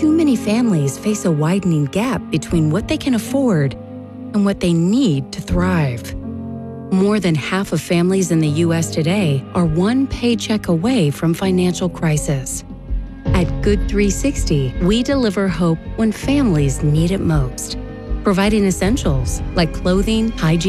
too many families face a widening gap between what they can afford and what they need to thrive. More than half of families in the U.S. today are one paycheck away from financial crisis. At Good 360, we deliver hope when families need it most, providing essentials like clothing, hygiene,